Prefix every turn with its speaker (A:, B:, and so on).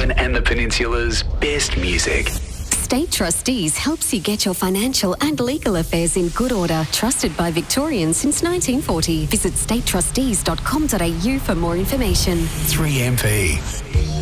A: Darwin and the Peninsula's best music.
B: State Trustees helps you get your financial and legal affairs in good order. Trusted by Victorians since 1940. Visit statetrustees.com.au for more information.
A: 3MP.